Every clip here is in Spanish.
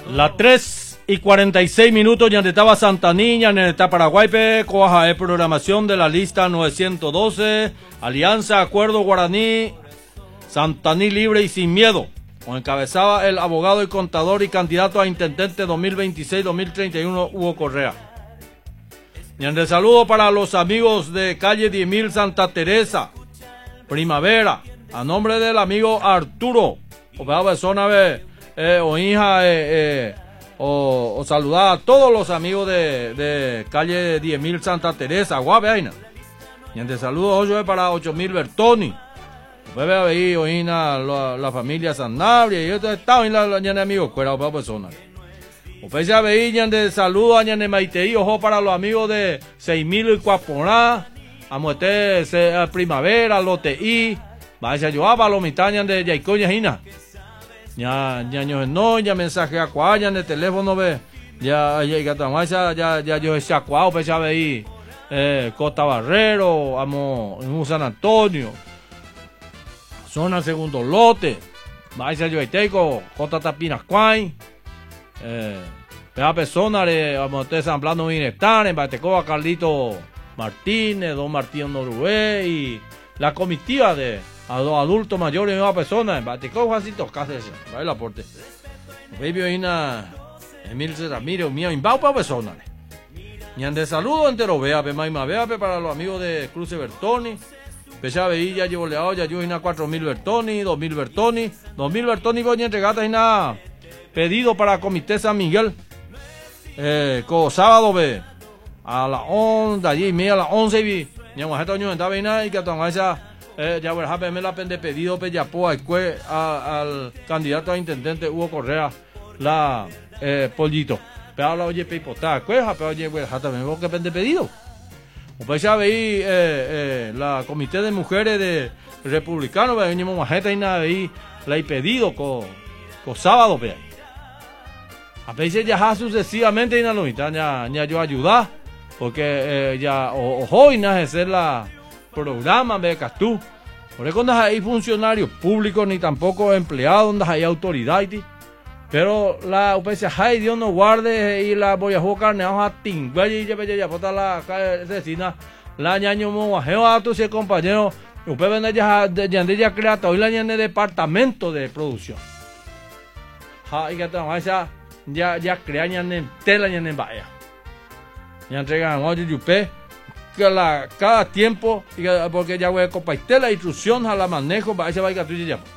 Las 3:46 ya estaba Santa Niña, en el Paraguaype, coja programación de la lista 912, Alianza Acuerdo Guaraní, Santaní Libre y Sin Miedo. Encabezaba el abogado y contador y candidato a intendente 2026-2031, Hugo Correa. Y el saludo para los amigos de calle 10.000 Santa Teresa, Primavera, a nombre del amigo Arturo, o saludar a todos los amigos de calle 10.000 Santa Teresa, Guabeaina. Y el saludo hoy para 8.000 Bertoni. Bebe ahí oína la familia Sanabria y esto está en la ñane amigos cuera para personas. Ofrece a veían de saludo a ñane Maitei, ojo para los amigos de 6.000 Cuaporá, a muete Primavera, Loteí, vaya yo a los mitañan de Yaicoña Hina. Ya no, ya mensaje a cuaya en el teléfono ve, ya yo ese acuado pues ya veí Costa Barrero, amo en San Antonio. Zona segundo lote, vaya yo teco, J Tapinas Cuay, la persona de Monte San Plano Bienestar, en Batecoa Carlito Martínez, don Martín Norué y la comitiva de a los adultos mayores y nuevas personas, en Batecoa Juancito Cáceres, va el aporte. Baby Oina, Emil Ramírez, mío, inbao para personas. Y de saludo entero, vea para los amigos de Cruce Bertoni. Pesa veía llevo leado ya yo ina 4.000 Bertoni, 2.000 Bertoni, 2.000 Bertoni coña entregata ina pedido para Comité San Miguel. Co sábado ve a la 11 allí media a las 11 vi ya majeta año estaba ina y que toma esa ya bueno jape me la pende pedido pe yapo al candidato a intendente Hugo Correa la pollito. Pero la oye pe pota cueja pero oye bueno jata me que pende pedido. Pues ya veí la comité de mujeres de republicanos, venimos majeta y nada veí la he pedido con sábado, pe. A veces ya sucesivamente y ya yo ayudar, porque ya hoy no es la programa de Castú. Por eso no hay funcionarios públicos ni tampoco empleados, donde hay autoridad. Pero la UPC, ay Dios nos guarde y la voy a jugar carne a tingüey y ya pota la vecina la ñaño mojeo a tus compañeros usted vende ya crea hoy la ñane departamento de producción y que ya crea ñane tela ñane vaya ya entregan oye yupe que cada tiempo porque ya voy a compartir la instrucción a la manejo para ese vaya tuya ya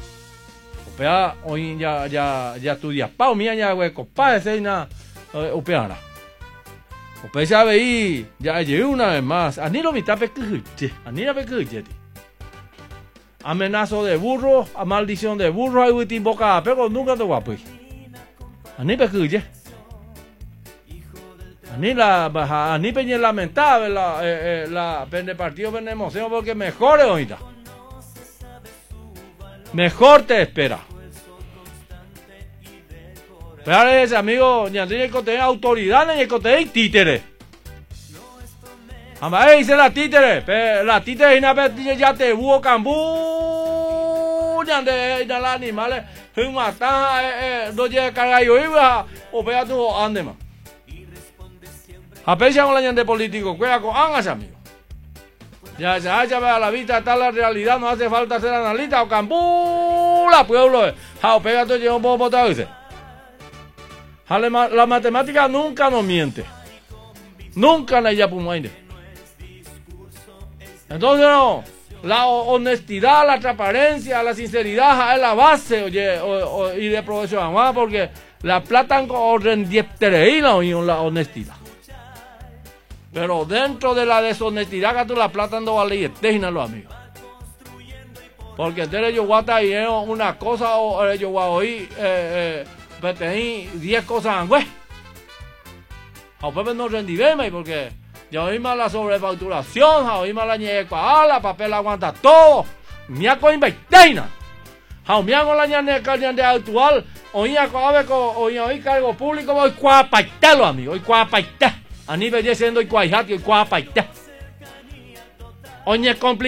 upea hoy ya estudia pao mía ya güey compa ese na upeara upea ya veí ya llegué una vez más ani lo mitad pecuche ani la pecuche amenazo de burro a maldición de burro hay uti boca pero nunca te guapo ani pecuche ani peñe lamentable la pende partido pende emoción porque mejor ahorita mejor te espera. Pero ese amigo, ñandrina el cote autoridad en el cote títere. Ama dice la títere y na ya te buo cambú ñande la animales un mata no llega carga yo iba o pega tu ande más. Apecha con la ñande político, cuida con angas amigo. Ya a la vista está la realidad, no hace falta ser analista o cambula pueblo. Jao pega todo llevo un poco dice. La matemática nunca nos miente. Nunca la ya pumaine. Entonces no, la honestidad, la transparencia, la sinceridad es la base y de profesión, porque la plata con rendietereína y la honestidad. Pero dentro de la deshonestidad que tú la plata no vale y estéjina los amigos. Porque entonces yo voy a traer una cosa o yo voy a oír 10 cosas güey. A Pepe no rendibeme porque ya oí más la sobrefacturación, ya oí más la ñeca, la papel aguanta todo. Miaco inverteina. Ja miaco la ñaneca de actual, oí cargo público, voy cuapaitelo amigo, voy cuapaité. A nivel de siendo y cuajati y cuapaité. Oye,